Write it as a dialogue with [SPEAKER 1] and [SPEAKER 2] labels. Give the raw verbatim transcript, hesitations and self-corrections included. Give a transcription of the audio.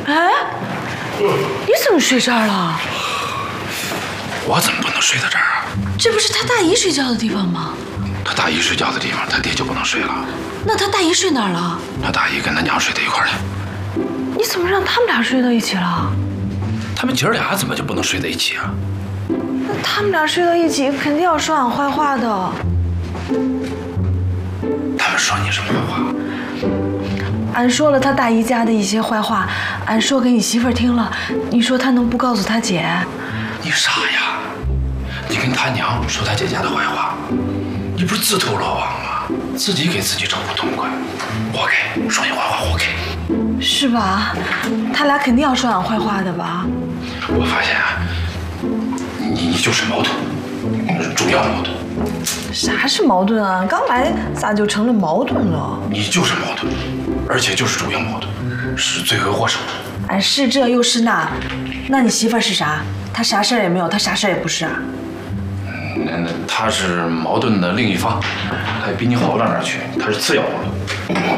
[SPEAKER 1] 哎，你怎么睡这儿了？
[SPEAKER 2] 我怎么不能睡在这儿啊？
[SPEAKER 1] 这不是他大姨睡觉的地方吗？
[SPEAKER 2] 他大姨睡觉的地方，他爹就不能睡了。
[SPEAKER 1] 那他大姨睡哪儿了？
[SPEAKER 2] 他大姨跟他娘睡在一块儿了。
[SPEAKER 1] 你怎么让他们俩睡到一起了？
[SPEAKER 2] 他们姐儿俩怎么就不能睡在一起啊？
[SPEAKER 1] 那他们俩睡到一起，肯定要说俺坏话的。
[SPEAKER 2] 他们说你什么坏话？
[SPEAKER 1] 俺说了他大姨家的一些坏话，俺说给你媳妇儿听了，你说他能不告诉他姐？
[SPEAKER 2] 你傻呀！你跟他娘说他姐家的坏话，你不是自投罗网吗？自己给自己找不痛快，活该！说你坏话活该，
[SPEAKER 1] 是吧？他俩肯定要说俺坏话的吧？
[SPEAKER 2] 我发现啊，你你就是矛盾，主要矛盾。
[SPEAKER 1] 啥是矛盾啊？刚来咋就成了矛盾了？
[SPEAKER 2] 你就是矛盾，而且就是主要矛盾，是罪魁祸首。
[SPEAKER 1] 俺是这又是那，那你媳妇儿是啥？她啥事儿也没有，她啥事儿也不是啊。
[SPEAKER 2] 那那他是矛盾的另一方，他也比你好不到哪儿去，他是次要矛盾。